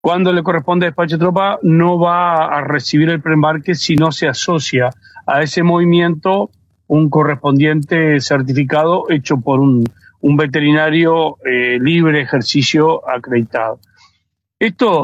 Cuando le corresponde despacho de tropa, no va a recibir el preembarque si no se asocia a ese movimiento un correspondiente certificado hecho por un veterinario libre ejercicio acreditado. Esto